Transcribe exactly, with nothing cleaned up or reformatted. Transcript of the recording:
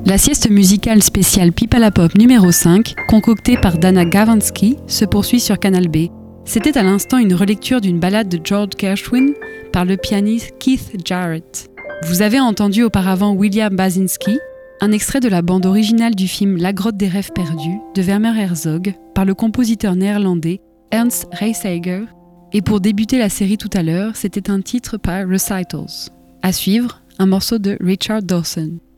La sieste musicale spéciale Pipa la Pop numéro cinq, concoctée par Dana Gavansky, se poursuit sur Canal B. C'était à l'instant une relecture d'une ballade de George Gershwin par le pianiste Keith Jarrett. Vous avez entendu auparavant William Basinski, un extrait de la bande originale du film La grotte des rêves perdus de Werner Herzog par le compositeur néerlandais Ernst Reisager. Et pour débuter la série tout à l'heure, c'était un titre par Recitals. À suivre, un morceau de Richard Dawson.